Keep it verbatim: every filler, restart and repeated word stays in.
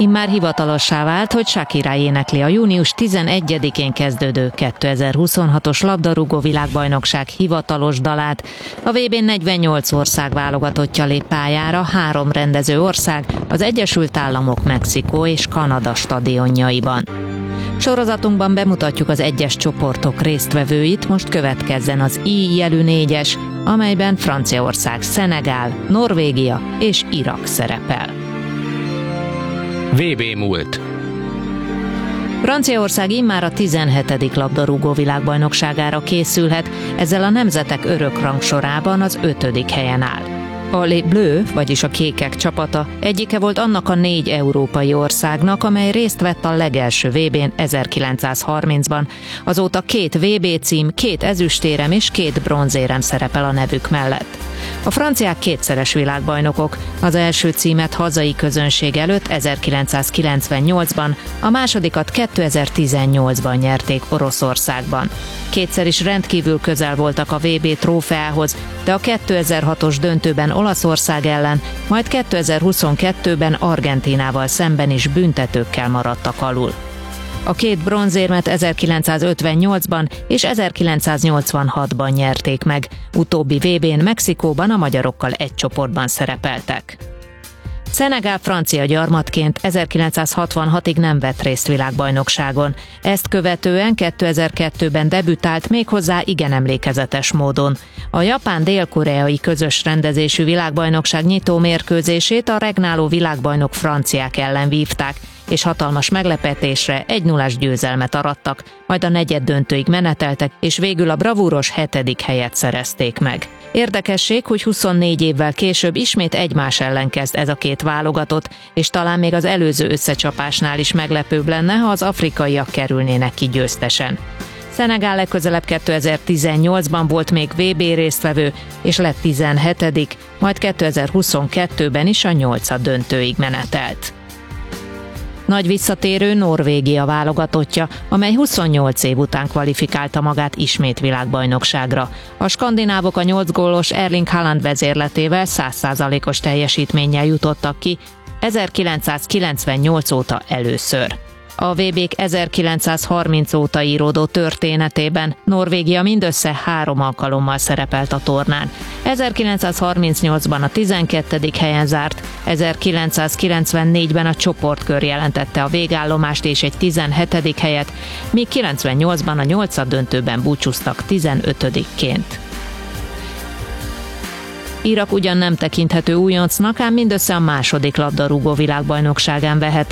Immár hivatalossá vált, hogy Shakira énekli a június tizenegyedikén kezdődő kétezer-huszonhatos labdarúgó világbajnokság hivatalos dalát. A vé bén negyvennyolc ország válogatottja lép pályára, három rendező ország, az Egyesült Államok, Mexikó és Kanada stadionjaiban. Sorozatunkban bemutatjuk az egyes csoportok résztvevőit, most következzen az I jelű négyes, amelyben Franciaország, Szenegál, Norvégia és Irak szerepel. vé bé múlt. Franciaország immár a tizenhetedik labdarúgó világbajnokságára készülhet, ezzel a nemzetek örökrangsorában az ötödik helyen áll. A Les Bleus, vagyis a kékek csapata egyike volt annak a négy európai országnak, amely részt vett a legelső vé bén ezerkilencszázharmincban. Azóta két vé bé cím, két ezüstérem és két bronzérem szerepel a nevük mellett. A franciák kétszeres világbajnokok, az első címet hazai közönség előtt ezerkilencszázkilencvennyolcban, a másodikat kétezer-tizennyolcban nyerték Oroszországban. Kétszer is rendkívül közel voltak a vé bé trófeához, de a kétezer-hatos döntőben Olaszország ellen, majd kétezer-huszonkettőben Argentínával szemben is büntetőkkel maradtak alul. A két bronzérmet ezerkilencszázötvennyolcban és ezerkilencszáznyolcvanhatban nyerték meg, utóbbi vé bén Mexikóban a magyarokkal egy csoportban szerepeltek. Szenegál francia gyarmatként ezerkilencszázhatvanhatig nem vett részt világbajnokságon. Ezt követően kétezer-kettőben debütált, méghozzá igen emlékezetes módon. A japán-dél-koreai közös rendezésű világbajnokság nyitó mérkőzését a regnáló világbajnok franciák ellen vívták, és hatalmas meglepetésre egy nullás győzelmet arattak, majd a negyeddöntőig meneteltek, és végül a bravúros hetedik helyet szerezték meg. Érdekesség, hogy huszonnégy évvel később ismét egymás ellen kezd ez a két válogatott, és talán még az előző összecsapásnál is meglepőbb lenne, ha az afrikaiak kerülnének ki győztesen. Szenegál legközelebb kétezer-tizennyolcban volt még vé bé résztvevő, és lett tizenhetedik, majd kétezer-huszonkettőben is a nyolcaddöntőig menetelt. Nagy visszatérő Norvégia válogatottja, amely huszonnyolc év után kvalifikálta magát ismét világbajnokságra. A skandinávok a nyolc gólos Erling Haaland vezérletével száz százalékos teljesítménnyel jutottak ki, ezerkilencszázkilencvennyolc óta először. A vé bék ezerkilencszázharminc óta íródó történetében Norvégia mindössze három alkalommal szerepelt a tornán. ezerkilencszázharmincnyolcban a tizenkettedik helyen zárt, ezerkilencszázkilencvennégyben a csoportkör jelentette a végállomást és egy tizenhetedik helyet, míg kilencvennyolcban a nyolcaddöntőben búcsúztak tizenötödikként. Irak ugyan nem tekinthető újoncnak, ám mindössze a második labdarúgó világbajnokságán vehet